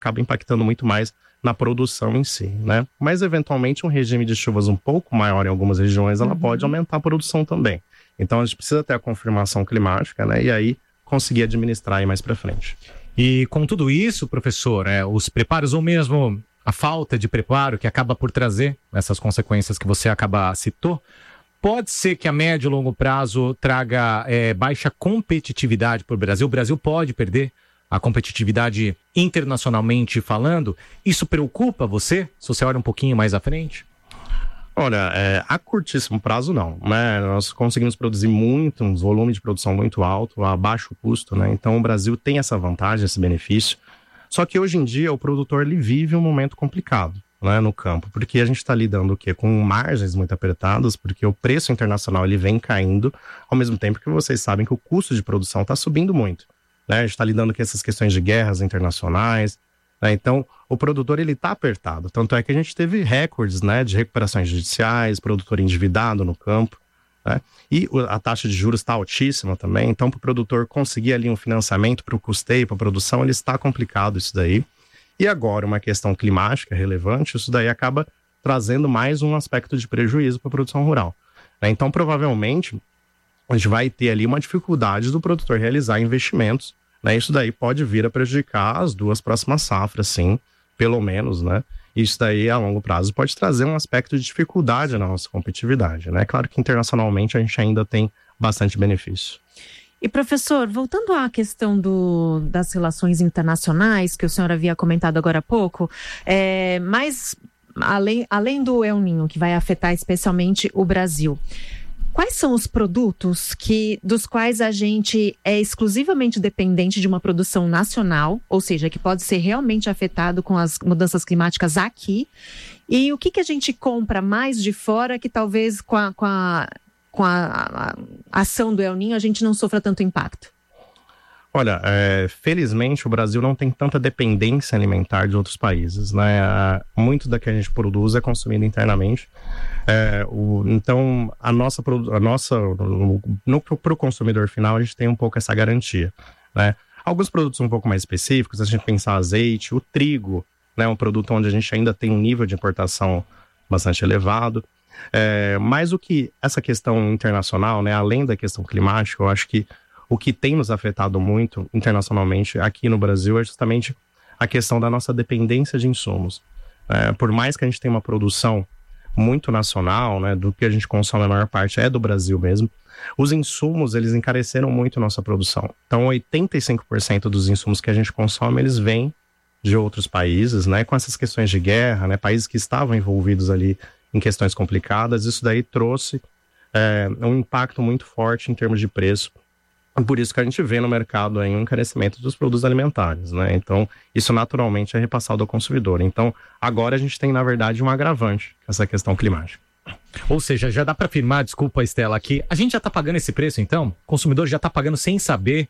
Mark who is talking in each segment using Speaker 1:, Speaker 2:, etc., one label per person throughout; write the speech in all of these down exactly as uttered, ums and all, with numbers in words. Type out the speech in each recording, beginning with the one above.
Speaker 1: acaba impactando muito mais na produção em si, né? Mas, eventualmente, um regime de chuvas um pouco maior em algumas regiões, ela uhum. pode aumentar a produção também. Então, a gente precisa ter a confirmação climática, né? E aí, conseguir administrar aí mais para frente.
Speaker 2: E com tudo isso, professor, é, os preparos ou mesmo a falta de preparo que acaba por trazer essas consequências que você acaba citou, pode ser que a médio e longo prazo traga é, baixa competitividade para o Brasil? O Brasil pode perder a competitividade internacionalmente falando? Isso preocupa você, se você olha um pouquinho mais à frente?
Speaker 1: Olha, é, a curtíssimo prazo não, né? Nós conseguimos produzir muito, um volume de produção muito alto, a baixo custo, né? Então o Brasil tem essa vantagem, esse benefício. Só que hoje em dia o produtor ele vive um momento complicado, né, no campo, porque a gente está lidando o quê? Com margens muito apertadas, porque o preço internacional ele vem caindo, ao mesmo tempo que vocês sabem que o custo de produção está subindo muito. Né? A gente está lidando com essas questões de guerras internacionais, né? Então o produtor ele está apertado, tanto é que a gente teve recordes, né, de recuperações judiciais, produtor endividado no campo, né? E a taxa de juros está altíssima também, então para o produtor conseguir ali um financiamento para o custeio, para a produção, ele está complicado isso daí. E agora uma questão climática relevante, isso daí acaba trazendo mais um aspecto de prejuízo para a produção rural, né? Então provavelmente a gente vai ter ali uma dificuldade do produtor realizar investimentos, né? Isso daí pode vir a prejudicar as duas próximas safras, sim, pelo menos, né? Isso daí, a longo prazo, pode trazer um aspecto de dificuldade na nossa competitividade, né? Claro que internacionalmente a gente ainda tem bastante benefício.
Speaker 3: E, professor, voltando à questão do, das relações internacionais, que o senhor havia comentado agora há pouco, é, mas além, além do El Niño, que vai afetar especialmente o Brasil, quais são os produtos que, dos quais a gente é exclusivamente dependente de uma produção nacional, ou seja, que pode ser realmente afetado com as mudanças climáticas aqui, e o que, que a gente compra mais de fora que talvez com a, com a, com a, a ação do El Niño a gente não sofra tanto impacto?
Speaker 1: Olha, é, felizmente o Brasil não tem tanta dependência alimentar de outros países, né? Muito da que a gente produz é consumido internamente. É, o, então, a nossa, a nossa para o consumidor final, a gente tem um pouco essa garantia, né? Alguns produtos um pouco mais específicos, se a gente pensar azeite, o trigo, né? Um produto onde a gente ainda tem um nível de importação bastante elevado. É, mas o que essa questão internacional, né? Além da questão climática, eu acho que o que tem nos afetado muito internacionalmente aqui no Brasil é justamente a questão da nossa dependência de insumos. É, por mais que a gente tenha uma produção muito nacional, né, do que a gente consome, a maior parte é do Brasil mesmo, os insumos, eles encareceram muito a nossa produção. Então, oitenta e cinco por cento dos insumos que a gente consome, eles vêm de outros países, né, com essas questões de guerra, né, países que estavam envolvidos ali em questões complicadas. Isso daí trouxe é, um impacto muito forte em termos de preço. Por isso que a gente vê no mercado aí um encarecimento dos produtos alimentares, né? Então, isso naturalmente é repassado ao consumidor. Então, agora a gente tem, na verdade, um agravante, essa questão climática.
Speaker 2: Ou seja, já dá para afirmar, desculpa, Estela, que a gente já está pagando esse preço, então? O consumidor já está pagando sem saber,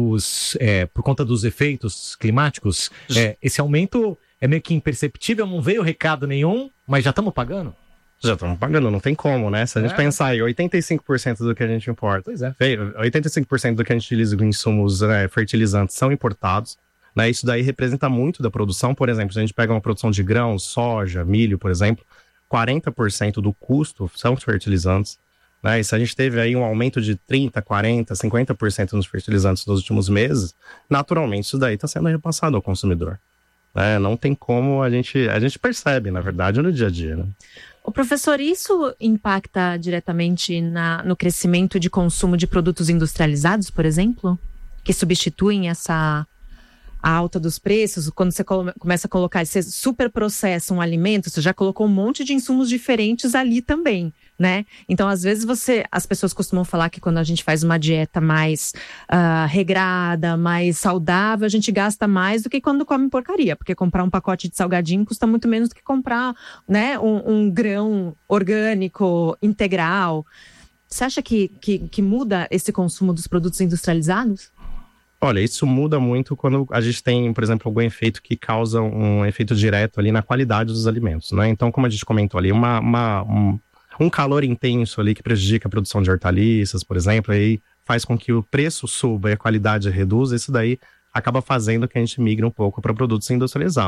Speaker 2: os, é, por conta dos efeitos climáticos? É, esse aumento é meio que imperceptível, não veio recado nenhum, mas já estamos pagando?
Speaker 1: Já estamos pagando, não tem como, né? Se a gente é. pensar aí, oitenta e cinco por cento do que a gente importa,
Speaker 2: pois é.
Speaker 1: oitenta e cinco por cento do que a gente utiliza com insumos, né, fertilizantes são importados, né? Isso daí representa muito da produção. Por exemplo, se a gente pega uma produção de grãos, soja, milho, por exemplo, quarenta por cento do custo são os fertilizantes, né? E se a gente teve aí um aumento de trinta, quarenta, cinquenta por cento nos fertilizantes nos últimos meses, naturalmente isso daí está sendo repassado ao consumidor. Né? Não tem como, a gente, a gente percebe, na verdade, no dia a dia, né?
Speaker 3: O professor, isso impacta diretamente na, no crescimento de consumo de produtos industrializados, por exemplo? Que substituem essa a alta dos preços? Quando você come, começa a colocar, você super processa um alimento, você já colocou um monte de insumos diferentes ali também, né? Então, às vezes, você, as pessoas costumam falar que quando a gente faz uma dieta mais uh, regrada, mais saudável, a gente gasta mais do que quando come porcaria, porque comprar um pacote de salgadinho custa muito menos do que comprar, né, um, um grão orgânico, integral. Você acha que, que, que muda esse consumo dos produtos industrializados?
Speaker 1: Olha, isso muda muito quando a gente tem, por exemplo, algum efeito que causa um efeito direto ali na qualidade dos alimentos, né? Então, como a gente comentou ali, uma... uma um... um calor intenso ali que prejudica a produção de hortaliças, por exemplo, aí faz com que o preço suba e a qualidade reduza. Isso daí acaba fazendo que a gente migre um pouco para produtos industrializados.